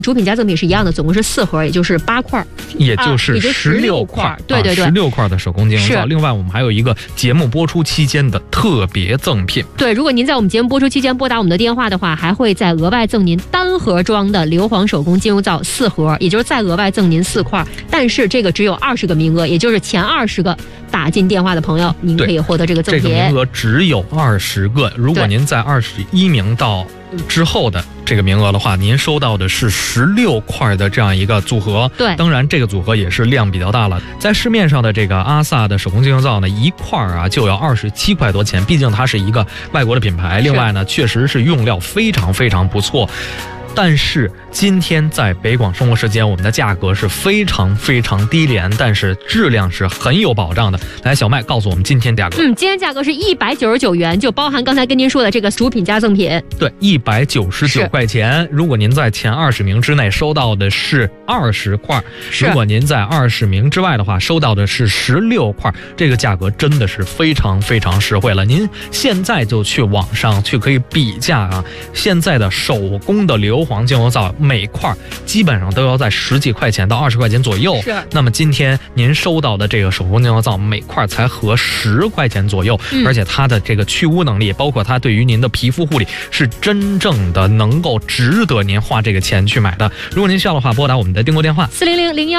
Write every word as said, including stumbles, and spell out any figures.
主品加赠品是一样的，总共是四盒，也就是八块， 也就是十六块、 啊，对对对， 十六块的手工精油皂。另外，我们还有一个节目播出期间的特别赠品。 对，如果您在我们节目播出期间拨打我们的电话的话，还会再额外赠您单盒装的硫磺手工精油皂四盒，也就是再额外赠您四块。但是这个只有二十个名额，也就是前二十个打进电话的朋友，您可以获得这个赠品。 这个名额只有二十个，如果您在二十一名到之后的这个名额的话，您收到的是十六块的这样一个组合。 对， 当然这个组合也是量比较大了。在市面上的这个阿萨的手工精油皂呢，一块啊就要二十七块多钱，毕竟它是一个外国的品牌。另外呢，确实是用料非常非常不错。但是今天在北广生活时间，我们的价格是非常非常低廉，但是质量是很有保障的。来，小麦告诉我们今天价格。 嗯，今天价格是一百九十九元，就包含刚才跟您说的这个主品加赠品。 对，一百九十九块钱。如果您在前二十名之内收到的是二十块，如果您在二十名之外的话，收到的是十六块，这个价格真的是非常非常实惠了。您现在就去网上去可以比价啊，现在的手工的硫磺精油皂每块基本上都要在十几块钱到二十块钱左右。 是。 那么今天您收到的这个手工精油皂每块才合十块钱左右，嗯、而且它的这个去污能力，包括它对于您的皮肤护理，是真正的能够值得您花这个钱去买的。如果您需要的话，拨打我们的订购电话四零零零幺